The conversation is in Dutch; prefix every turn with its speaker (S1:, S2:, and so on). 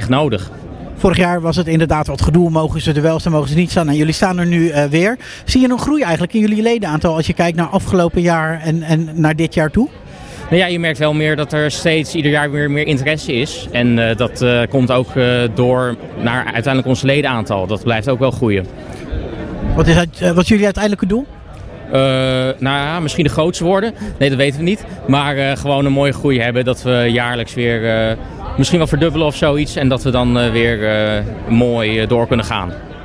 S1: echt nodig.
S2: Vorig jaar was het inderdaad wat gedoe, mogen ze er wel staan, mogen ze niet staan. En jullie staan er nu weer. Zie je een groei eigenlijk in jullie ledenaantal als je kijkt naar afgelopen jaar en naar dit jaar toe?
S1: Nou ja, je merkt wel meer dat er steeds ieder jaar weer meer interesse is. En dat komt ook door naar uiteindelijk ons ledenaantal. Dat blijft ook wel groeien.
S2: Wat is jullie uiteindelijke doel?
S1: Nou ja, misschien de grootste worden. Nee, dat weten we niet. Maar gewoon een mooie groei hebben. Dat we jaarlijks weer misschien wel verdubbelen of zoiets. En dat we dan weer mooi door kunnen gaan.